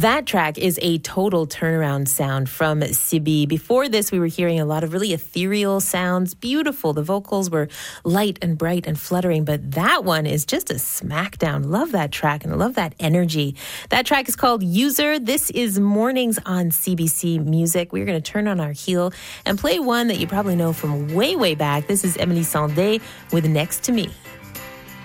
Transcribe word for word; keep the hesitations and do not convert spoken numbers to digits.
That track is a total turnaround sound from Sibi. Before this, we were hearing a lot of really ethereal sounds. Beautiful. The vocals were light and bright and fluttering, but that one is just a smackdown. Love that track and I love that energy. That track is called User. This is Mornings on C B C Music. We're going to turn on our heel and play one that you probably know from way, way back. This is Emily Sandé with Next to Me.